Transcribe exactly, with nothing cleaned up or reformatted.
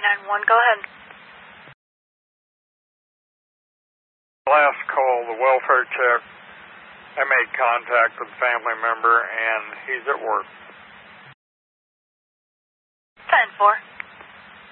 nine one, go ahead. Last call, the welfare check. I made contact with a family member, and he's at work. ten four.